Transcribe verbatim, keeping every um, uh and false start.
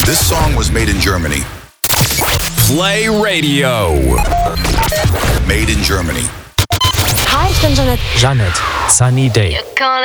This song was made in Germany. Play Radio. Made in Germany. Hi, ich bin Jeanette. Jeanette, Sunny Day. You're calling